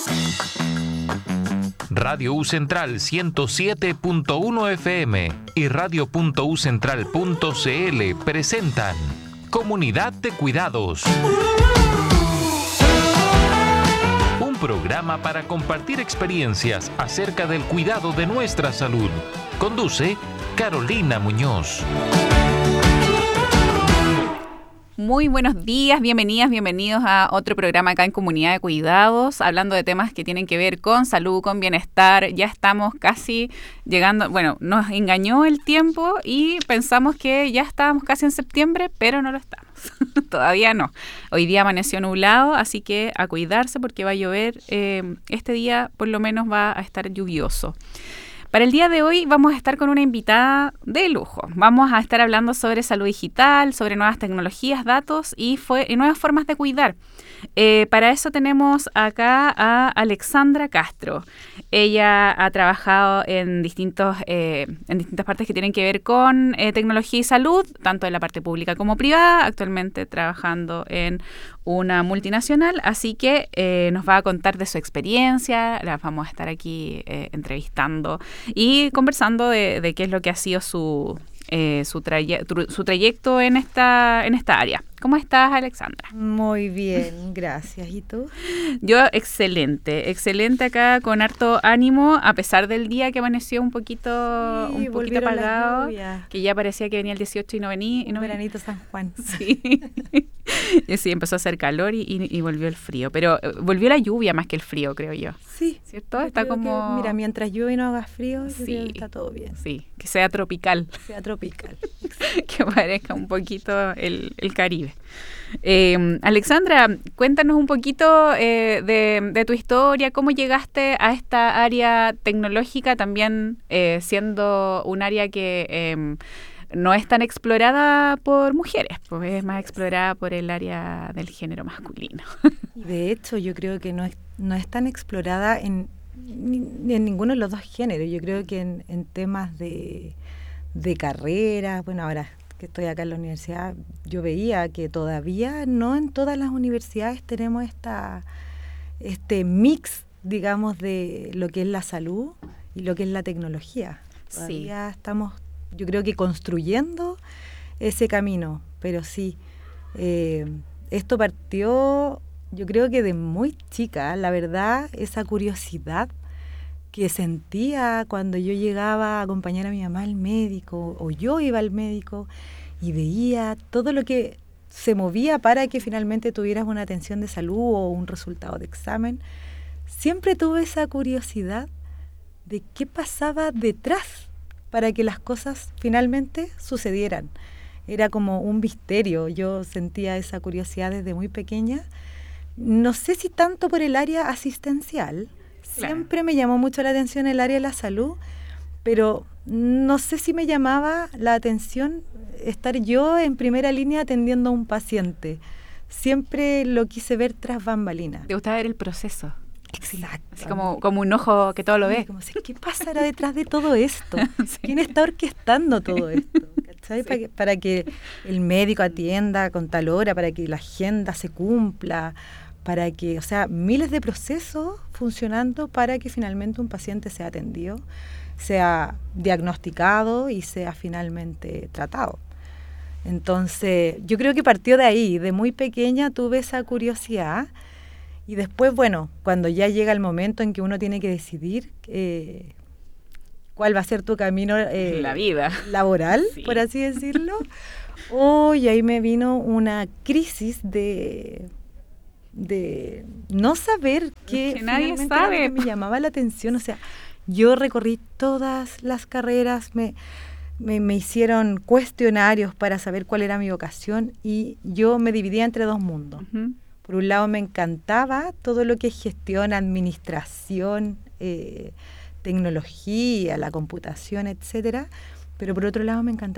Radio U Central 107.1 FM y radio.ucentral.cl presentan Comunidad de Cuidados. Un programa para compartir experiencias acerca del cuidado de nuestra salud. Conduce Carolina Muñoz. Muy buenos días, bienvenidas, bienvenidos a otro programa acá en Comunidad de Cuidados, hablando de temas que tienen que ver con salud, con bienestar. Ya estamos casi llegando, bueno, nos engañó el tiempo y pensamos que ya estábamos casi en septiembre, pero no lo estamos, todavía no. Hoy día amaneció nublado, así que a cuidarse porque va a llover, este día por lo menos va a estar lluvioso. Para el día de hoy vamos a estar con una invitada de lujo. Vamos a estar hablando sobre salud digital, sobre nuevas tecnologías, datos y nuevas formas de cuidar. Para eso tenemos acá a Alexandra Castro. Ella ha trabajado en distintas partes que tienen que ver con tecnología y salud, tanto en la parte pública como privada, actualmente trabajando en una multinacional, así que nos va a contar de su experiencia, la vamos a estar aquí entrevistando y conversando de qué es lo que ha sido su trayecto en esta área. ¿Cómo estás, Alexandra? Muy bien, gracias. ¿Y tú? Yo excelente acá con harto ánimo, a pesar del día que amaneció un poquito apagado, que ya parecía que venía el 18 y no venía. Un veranito San Juan. Sí. Y sí, empezó a hacer calor y volvió el frío, pero volvió la lluvia más que el frío, creo yo. Sí. ¿Cierto? Está como... mira, mientras llueve y no haga frío, yo sí, creo que está todo bien. Sí, que sea tropical. Que parezca un poquito el Caribe. Alexandra, cuéntanos un poquito de tu historia, cómo llegaste a esta área tecnológica, también siendo un área que no es tan explorada por mujeres, pues es más explorada por el área del género masculino. De hecho, yo creo que no es tan explorada en ninguno de los dos géneros. Yo creo que en temas de carrera, bueno, ahora que estoy acá en la universidad, yo veía que todavía no en todas las universidades tenemos este mix, digamos, de lo que es la salud y lo que es la tecnología. Todavía estamos, yo creo que construyendo ese camino, pero sí, esto partió, yo creo que de muy chica, la verdad, esa curiosidad que sentía cuando yo llegaba a acompañar a mi mamá al médico, o yo iba al médico y veía todo lo que se movía para que finalmente tuvieras una atención de salud o un resultado de examen. Siempre tuve esa curiosidad de qué pasaba detrás para que las cosas finalmente sucedieran. Era como un misterio, yo sentía esa curiosidad desde muy pequeña. No sé si tanto por el área asistencial. Siempre me llamó mucho la atención el área de la salud, pero no sé si me llamaba la atención estar yo en primera línea atendiendo a un paciente. Siempre lo quise ver tras bambalinas. ¿Te gustaba ver el proceso? Exacto. Así como un ojo que todo lo ve. Como si, ¿qué pasará detrás de todo esto? Sí. ¿Quién está orquestando todo esto? ¿Cachai? Sí. Para que el médico atienda con tal hora, para que la agenda se cumpla, para que, o sea, miles de procesos funcionando para que finalmente un paciente sea atendido, sea diagnosticado y sea finalmente tratado. Entonces, yo creo que partió de ahí, de muy pequeña tuve esa curiosidad y después, bueno, cuando ya llega el momento en que uno tiene que decidir cuál va a ser tu camino la vida laboral, sí, por así decirlo, y ahí me vino una crisis de no saber que nadie sabe. Era lo que me llamaba la atención. O sea, yo recorrí todas las carreras, me hicieron cuestionarios para saber cuál era mi vocación y yo me dividía entre dos mundos. Uh-huh. Por un lado me encantaba todo lo que es gestión, administración, tecnología, la computación, etcétera, pero por otro lado me encantaba